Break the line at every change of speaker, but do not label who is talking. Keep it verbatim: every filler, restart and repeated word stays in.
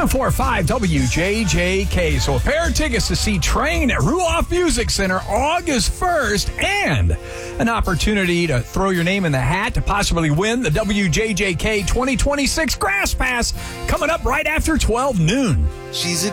four five W J J K. So a pair of tickets to see Train at Ruoff Music Center August first, and an opportunity to throw your name in the hat to possibly win the W J J K twenty twenty-six Grass Pass coming up right after twelve noon.
She's a